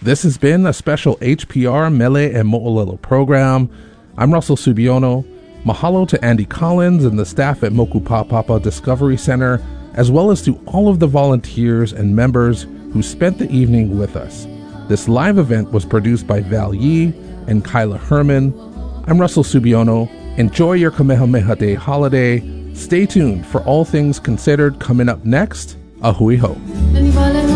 This has been a special HPR Mele and Mo'olelo program. I'm Russell Subiono. Mahalo to Andy Collins and the staff at Moku Pa'apapa Discovery Center, as well as to all of the volunteers and members who spent the evening with us. This live event was produced by Val Yee and Kyla Herman. I'm Russell Subiono. Enjoy your Kamehameha Day holiday. Stay tuned for All Things Considered coming up next. Ahui ho.